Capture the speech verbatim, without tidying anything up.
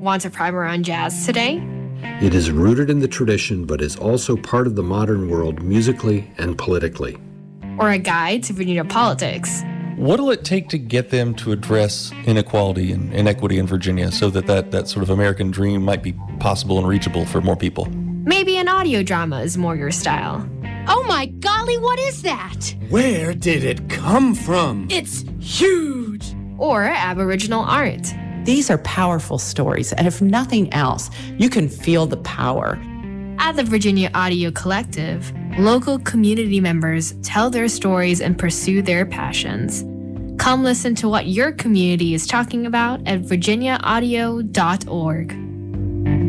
Want a primer on jazz today? It is rooted in the tradition, but is also part of the modern world musically and politically. Or a guide to Virginia politics? What'll it take to get them to address inequality and inequity in Virginia so that that, that sort of American dream might be possible and reachable for more people? Maybe an audio drama is more your style. Oh my golly, what is that? Where did it come from? It's huge! Or Aboriginal art. These are powerful stories, and if nothing else, you can feel the power. At the Virginia Audio Collective, local community members tell their stories and pursue their passions. Come listen to what your community is talking about at virginia audio dot org.